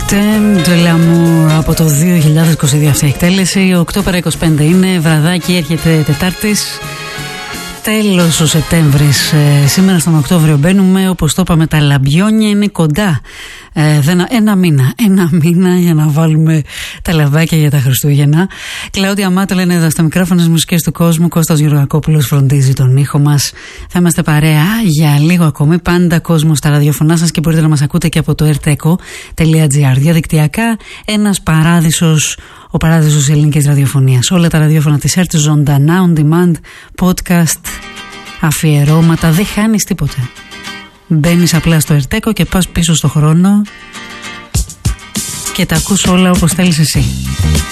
Thème de l'amour από το 2022 αυτή η εκτέλεση. 8 παρά 25 είναι, βραδάκι, έρχεται Τετάρτης. Τέλος ο Σεπτέμβρης. Σήμερα στον Οκτώβριο μπαίνουμε, όπως το είπαμε, τα λαμπιόνια είναι κοντά. Ένα μήνα για να βάλουμε τα λαμπάκια για τα Χριστούγεννα. Κλάουδια Μάτολα είναι εδώ στα μικρόφωνα στις μουσικές του κόσμου. Κώστας Γεωργακόπουλος φροντίζει τον ήχο μας. Θα είμαστε παρέα για λίγο ακόμη. Πάντα κόσμο στα ραδιοφωνά σας και μπορείτε να μας ακούτε και από το rteco.gr. Διαδικτυακά ένας παράδεισος, ο παράδεισος της ελληνικής ραδιοφωνίας. Όλα τα ραδιόφωνα της ΕΡΤ ζωντανά, on demand, podcast, αφιερώματα. Δεν χάνεις τίποτε. Μπαίνεις απλά στο Ερτέκο και πας πίσω στο χρόνο και τα ακούς όλα όπως θέλεις εσύ.